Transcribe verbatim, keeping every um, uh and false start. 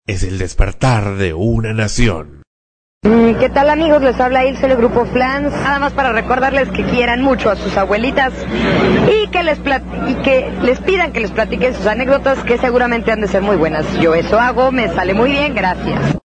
es el despertar de una nación. ¿Qué tal, amigos? Les habla Ilse del Grupo Flans. Nada más para recordarles que quieran mucho a sus abuelitas y que les plat- y que les pidan que les platiquen sus anécdotas, que seguramente han de ser muy buenas. Yo eso hago, me sale muy bien, gracias.